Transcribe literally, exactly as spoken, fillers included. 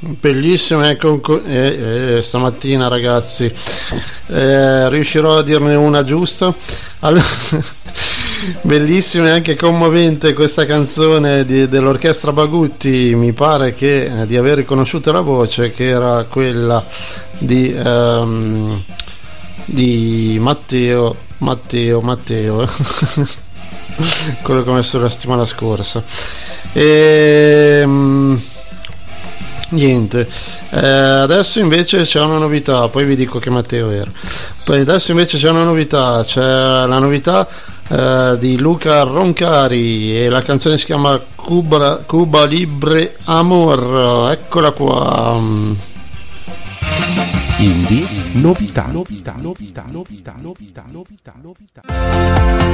bellissimo, ecco, eh, eh, stamattina ragazzi eh, riuscirò a dirne una giusta. Allora, bellissima e anche commovente questa canzone di, dell'orchestra Bagutti. Mi pare che eh, di aver riconosciuto la voce, che era quella di ehm, di Matteo Matteo Matteo quello che ho messo la settimana scorsa. E niente, eh, adesso invece c'è una novità, poi vi dico che Matteo era. Poi adesso invece c'è una novità, c'è la novità eh, di Luca Roncari e la canzone si chiama Cuba, Cuba Libre Amor. Eccola qua. Indie novità, novità, novità, novità, novità, novità, novità.